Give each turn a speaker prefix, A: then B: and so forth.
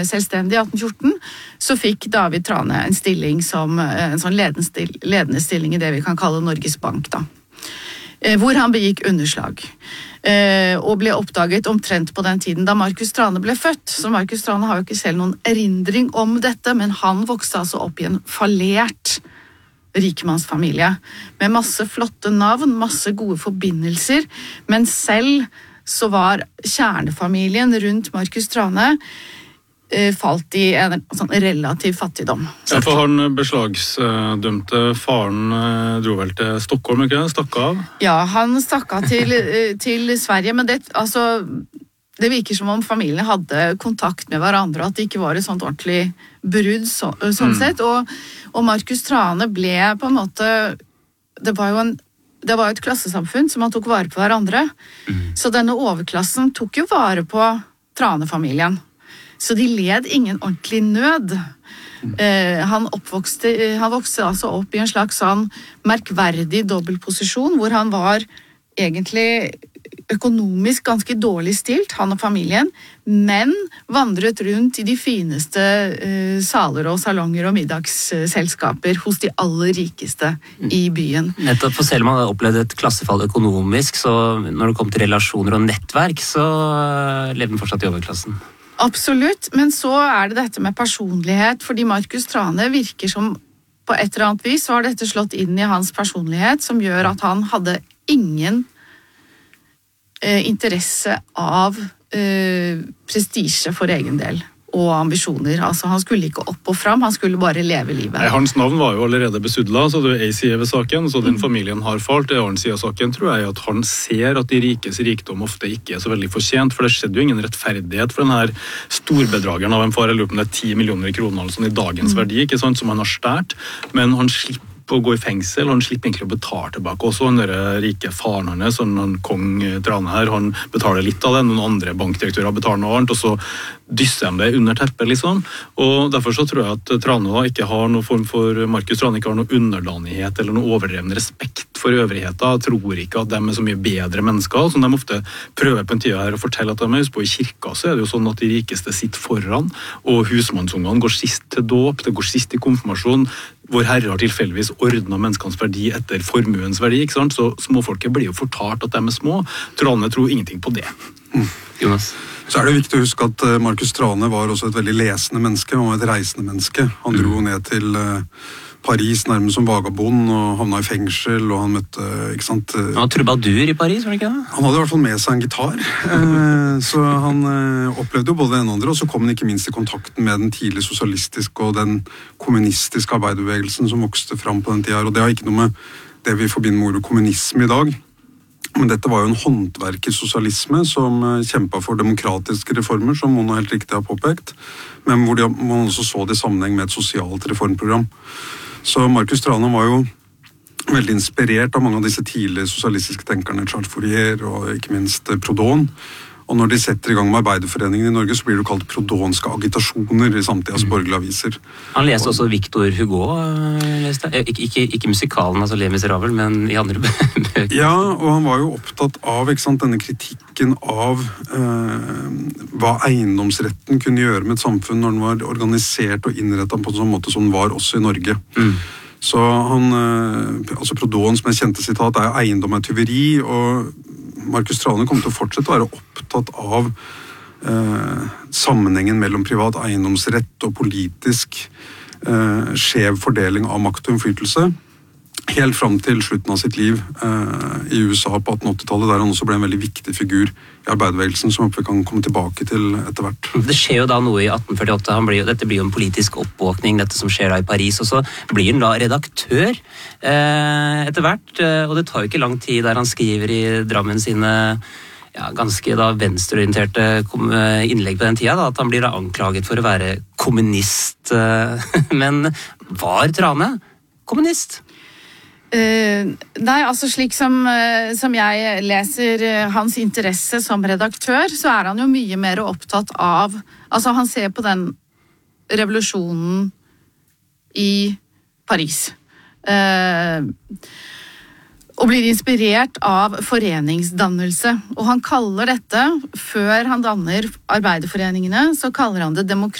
A: selvstendig i 1814, så fikk David Thrane en stilling som en sånn ledende stilling i det vi kan kalle Norges Bank, da. Hvor han begikk underslag. Og ble oppdaget omtrent på den tiden da Marcus Thrane ble født. Så Marcus Thrane har jo ikke selv noen erindring om dette, men han vokste altså opp i en fallert rikmannsfamilie, med masse flotte navn, masse gode forbindelser, men selv så var kjernefamilien rundt Marcus Thrane falt i en sånn relativ fattigdom.
B: Ja, for han beslagsdømte faren dro vel til Stockholm, ikke? Stakk av?
A: Ja, han stakk av til Sverige, men det virker som om familien hadde kontakt med hverandre, at det ikke var et sånt ordentlig brudd sånn sett, og Marcus Thrane ble på en måte, det var et klassesamfunn som man tok vare på hverandre, så denne overklassen tok jo vare på Thrane-familien. Så de led ingen ordentlig nød. Han vokste altså opp i en slags sånn merkverdig dobbeltposisjon, hvor han var egentlig økonomisk ganske dårlig stilt, han og familien, men vandret rundt i de fineste saler og salonger og middagsselskaper hos de aller rikeste i byen.
C: Nettopp, for selv om han hadde opplevd et klassefall økonomisk, så når det kom til relasjoner og nettverk, så levde han fortsatt i overklassen.
A: Absolutt, men så det dette med personlighet, fordi Marcus Thrane virker som på et eller annet vis, så har dette slått inn i hans personlighet, som gjør at han hadde ingen interesse av prestisje for egen del og ambisjoner. Altså, han skulle ikke opp og fram, han skulle bare leve livet.
B: Nei, hans navn var jo allerede besudlet, så det en side ved saken, så den familien har falt. Det annen side av saken tror jeg at han ser at de rikes rikdom ofte ikke så veldig fortjent, for det skjedde jo ingen rettferdighet for denne storbedrageren av en far, jeg lurer på om det 10 millioner kroner altså, i dagens verdi, ikke sant, som han har stært, men han slipper å gå i fengsel, og han slipper egentlig å betale tilbake også. Den der rike faren hans, sånn kong Thrane her, han betaler litt av det, noen andre bankdirektører betaler noe annet, og så dysser de det under teppet, liksom. Og derfor så tror jeg at Thrane da ikke har noen form for, Marcus Thrane ikke har noen underdanighet eller noen overdreven respekt for øvrigheten. Jeg tror ikke at de så mye bedre mennesker, som de ofte prøver på en tid her å fortelle at de husk på i kirka, så det jo sånn at de rikeste sitter foran, og husmannsungene går sist til dåp, det går sist i konfirmasjon. Vår Herre har tilfeldigvis ordnet menneskens verdi etter formuens verdi, ikke sant? Så småfolket blir jo fortalt at de små. Thrane tror ingenting på det.
C: Jonas?
D: Så det viktig å huske at Marcus Thrane var også et veldig lesende menneske, han var et reisende menneske. Han dro ned til Paris nærmest som vagabond og havna i fengsel, og han møtte, ikke sant?
C: Han var trubadur i Paris, var det ikke det?
D: Han hadde i hvert fall med seg en gitar, så han opplevde jo både det ene og andre, og så kom han ikke minst i kontakten med den tidlig sosialistiske og den kommunistiske arbeiderbevegelsen som vokste fram på den tida, og det har ikke noe med det vi forbinder med ordet kommunisme i dag. Men dette var jo en håndverkersosialisme som kjempet for demokratiske reformer, som Mona helt riktig har påpekt, men hvor man også så det i sammenheng med et sosialt reformprogram. Så Marcus Thrane var jo veldig inspirert av mange av disse tidlige sosialistiske tenkerne, Charles Fourier og ikke minst Proudhon. Og når de setter i gang med arbeiderforeningen i Norge, så blir det kalt proudhonske agitasjoner i samtidens borgerlige aviser.
C: Han leste også Victor Hugo, leste. Ikke musikalen, altså Les Miserables, men i andre bøker.
D: Ja, og han var jo opptatt av, ikke sant, denne kritikken av hva eiendomsretten kunne gjøre med et samfunn når den var organisert og innrettet på en sånn måte som den var også i Norge. Så han, altså Proudhons mest kjente sitat eiendom tyveri, og Marcus Thrane kommer til å fortsette å være opptatt av sammenhengen mellom privat eiendomsrett og politisk skjev fordeling av makt og innflytelse, helt fram til slutten av sitt liv i USA på 1880-tallet, der han også ble en veldig viktig figur i arbeiderbevegelsen, som vi kan komme tilbake til etter hvert.
C: Det skjer jo da noe i 1848, dette blir jo en politisk oppvåkning, dette som skjer da i Paris, og så blir han da redaktør etter hvert, og det tar jo ikke lang tid der han skriver i Drammen sine ganske da venstreorienterte innlegg på den tida, da, at han blir da anklaget for å være kommunist. Men var Thrane kommunist?
A: Nei, altså slik som jeg leser hans interesse som redaktør, så han jo mye mer opptatt av, altså han ser på den revolusjonen i Paris, og blir inspirert av foreningsdannelse, og han kaller dette, før han danner arbeiderforeningene, så kaller han det